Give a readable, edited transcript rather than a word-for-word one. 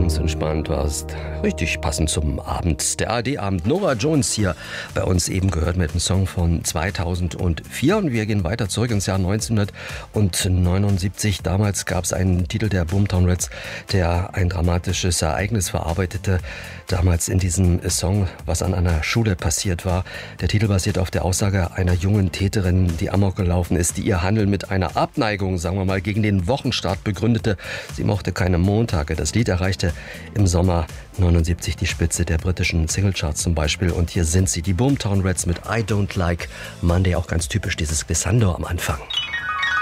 ganz entspannt warst. Richtig passend zum Abend. Der ARD-Abend. Norah Jones hier bei uns eben gehört mit einem Song von 2004. Und wir gehen weiter zurück ins Jahr 1979. Damals gab es einen Titel der Boomtown Rats, der ein dramatisches Ereignis verarbeitete. Damals in diesem Song, was an einer Schule passiert war. Der Titel basiert auf der Aussage einer jungen Täterin, die Amok gelaufen ist, die ihr Handeln mit einer Abneigung, sagen wir mal, gegen den Wochenstart begründete. Sie mochte keine Montage. Das Lied erreichte im Sommer 79 die Spitze der britischen Singlecharts zum Beispiel. Und hier sind sie, die Boomtown Rats mit I Don't Like Monday, auch ganz typisch dieses Glissando am Anfang.